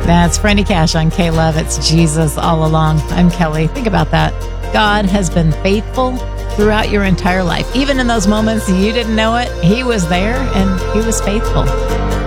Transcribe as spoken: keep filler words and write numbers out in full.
That's Franny Cash on K-Love. It's Jesus all along. I'm Kelly. Think about that. God has been faithful throughout your entire life. Even in those moments you didn't know it, he was there and he was faithful.